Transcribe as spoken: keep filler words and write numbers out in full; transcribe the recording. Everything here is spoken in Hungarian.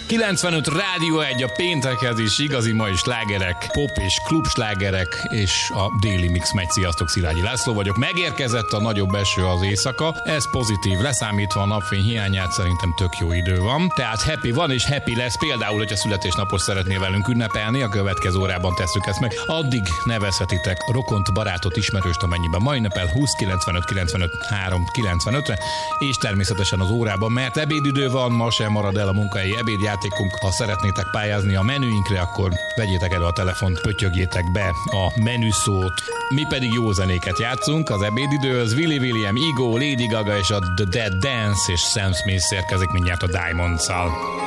kilencvenöt Rádió egy, a péntekhez is igazi mai slágerek, pop és klubslágerek, és a déli mix megy. Sziasztok, Szilágyi László vagyok. Megérkezett a nagyobb eső az éjszaka, ez pozitív, leszámítva a napfény hiányát szerintem tök jó idő van. Tehát happy van és happy lesz, például, hogyha születésnapot szeretnél velünk ünnepelni, a következő órában tesszük ezt meg. Addig nevezhetitek rokont, barátot, ismerőst, amennyiben ma ünnepel húsz kilencvenöt kilencvenöt három kilencvenötre, és természetesen az órában, mert ebédidő van, ma sem marad el a munkahelyi ebédjátékunk. Ha szeretnétek pályázni a menüinkre, akkor vegyétek elő a telefont, pöttyögjétek be a menüszót. Mi pedig jó zenéket játszunk az ebédidőhöz. Willy William, Igo, Lady Gaga és a The Dead Dance, és Sam Smith érkezik mindjárt a Diamonds-szal.